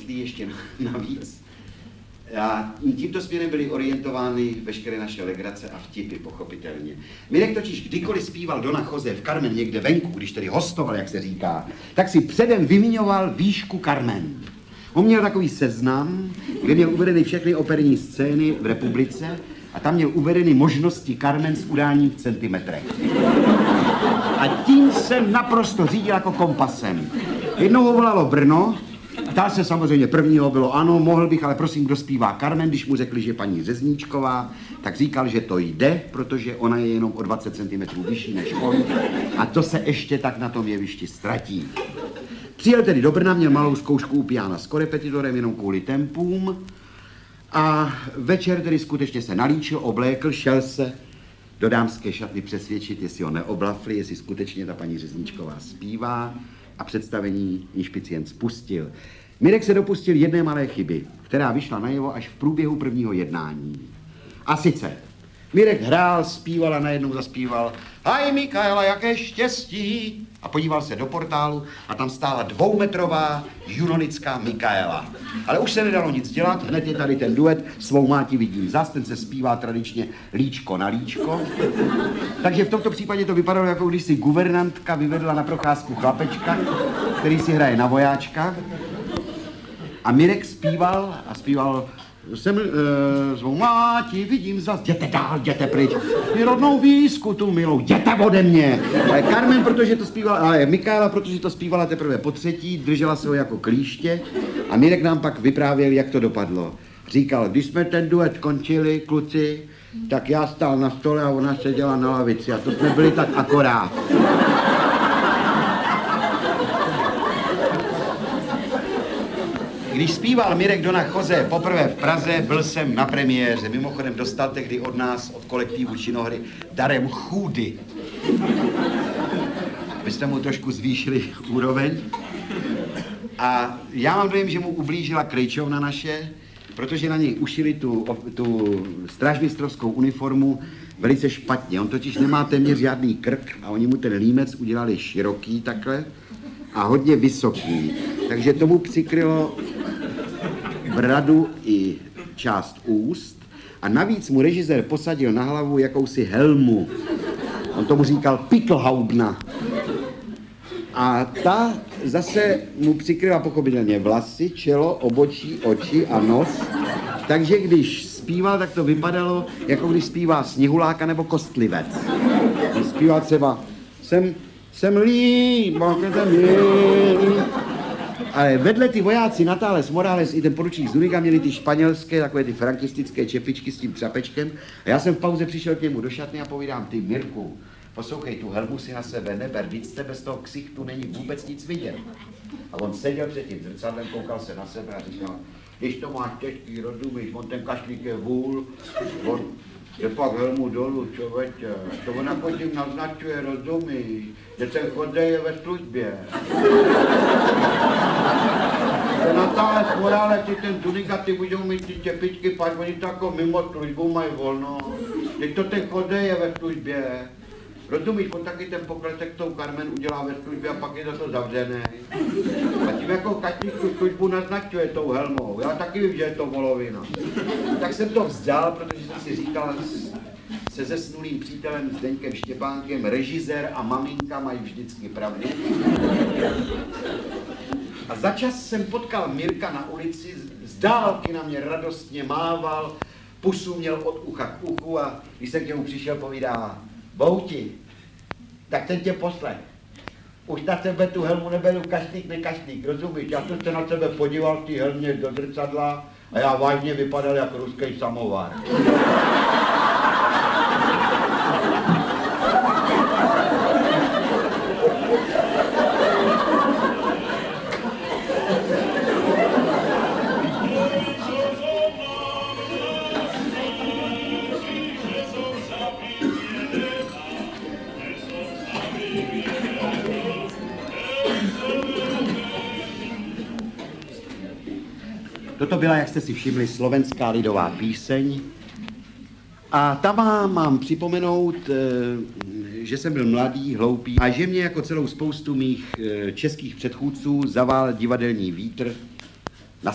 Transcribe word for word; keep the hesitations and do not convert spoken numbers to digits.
chytrý ještě navíc. A tímto směrem byly orientovány veškeré naše legrace a vtipy, pochopitelně. Mirek totiž kdykoliv zpíval Dona Jose v Carmen někde venku, když tedy hostoval, jak se říká, tak si předem vymiňoval výšku Carmen. On měl takový seznam, kde měl uvedeny všechny operní scény v republice a tam měl uvedeny možnosti Carmen s udáním v centimetrech. A tím jsem naprosto řídil jako kompasem. Jednou ho volalo Brno, ptal se samozřejmě, prvního bylo ano, mohl bych, ale prosím, kdo zpívá Carmen, když mu řekli, že paní Řezníčková, tak říkal, že to jde, protože ona je jenom o dvacet centimetrů vyšší než on a to se ještě tak na tom jevišti ztratí. Přijel tedy do Brna, měl malou zkoušku u piana s korepetitorem jenom kvůli tempům a večer tedy skutečně se nalíčil, oblékl, šel se do dámské šatny přesvědčit, jestli ho neoblafli, jestli skutečně ta paní Řezníčková zpívá a představení inšpicient spustil. Mirek se dopustil jedné malé chyby, která vyšla najevo až v průběhu prvního jednání. A sice, Mirek hrál, zpíval a najednou zaspíval Haj Mikaela, jaké štěstí! A podíval se do portálu a tam stála dvoumetrová junonická Mikaela. Ale už se nedalo nic dělat, hned je tady ten duet, svou máti vidím zas, ten se zpívá tradičně líčko na líčko. Takže v tomto případě to vypadalo, jako když si guvernantka vyvedla na procházku chlapečka, který si hraje na vojáčka. A Mirek zpíval a zpíval Jsem e, svou máti, vidím zas, jděte dál, jděte pryč. Ty rodnou výzku tu milou, jděte ode mě. Ale Carmen, protože to zpívala, ale Mikaela, protože to zpívala teprve po třetí, držela se ho jako klíště a Mirek nám pak vyprávěl, jak to dopadlo. Říkal, když jsme ten duet končili, kluci, tak já stál na stole a ona seděla na lavici a to jsme byli tak akorát. Když zpíval Mirek Dona Jose poprvé v Praze, byl jsem na premiéře. Mimochodem dostal tehdy od nás, od kolektivu činohry, darem chůdy. Abyste mu trošku zvýšili úroveň. A já mám dojem, že mu ublížila krejčovna naše, protože na něj ušili tu, tu strážmistrovskou uniformu velice špatně. On totiž nemá téměř žádný krk a oni mu ten límec udělali široký takhle a hodně vysoký. Takže tomu přikrylo bradu i část úst a navíc mu režisér posadil na hlavu jakousi helmu. On tomu říkal Pickelhaubna. A ta zase mu přikryla pochopitelně vlasy, čelo, obočí, oči a nos. Takže když zpíval, tak to vypadalo, jako když zpívá Sněhuláka nebo Kostlivec. Když zpíval třeba Jsem, jsem líp, jsem líp. Ale vedle ty vojáci Natales, Morales i ten poručík Zuniga měli ty španělské, takové ty frankistické čepičky s tím třapečkem. A já jsem v pauze přišel k němu do šatny a povídám, ty Mirku, poslouchej, tu helmu si na sebe neber, víc z tebe z toho ksichtu není vůbec nic vidět. A on seděl před tím zrcadlem, koukal se na sebe a říkal, když to máš těžký, rozumíš, on ten kašlík je vůl, on je pak helmu dolů, člověče, to ona potom naznačuje, rozumíš, že ten chodej je ve službě. Ten Natales, Morales, ty ten Zuniga, ty budou mít ty čepičky, pak oni to jako mimo službu mají volno. Teď to ten chodej je ve službě. Rozumíš, on taky ten pokletek tou Carmen udělá ve službě a pak je za to zavřený. A tím jako kačník tu službu naznačuje tou helmou. Já taky vím, že je to volovina. Tak jsem to vzdal, protože jsem si říkal se zesnulým přítelem Zdeňkem Štěpánkem, režisér a maminka mají vždycky pravdu. A za čas jsem potkal Mirka na ulici, z dálky na mě radostně mával, pusu měl od ucha k uchu a když jsem k němu přišel, povídá, Bouti, tak ten tě poslech. Už na sebe tu helmu neberu kašlík, nekašlík, rozumíš? Já jsem se na sebe podíval v té helmě do zrcadla a já vážně vypadal jako ruský samovar. Toto byla, jak jste si všimli, slovenská lidová píseň. A tam vám mám připomenout, že jsem byl mladý, hloupý a že mě jako celou spoustu mých českých předchůdců zavál divadelní vítr